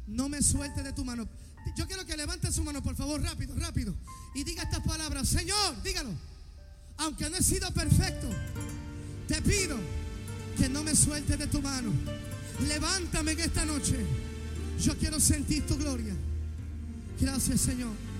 no me suelte de tu mano. Yo quiero que levante su mano, por favor, rápido, rápido, y diga estas palabras. Señor, dígalo. Aunque no he sido perfecto, te pido que no me suelte de tu mano. Levántame en esta noche. Yo quiero sentir tu gloria. Gracias, Señor.